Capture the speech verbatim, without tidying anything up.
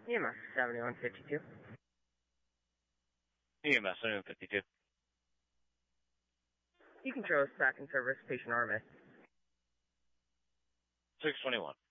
E M S seventy-one fifty-two. E M S seventy-one fifty-two. You control back in service, patient R M A. six twenty-one.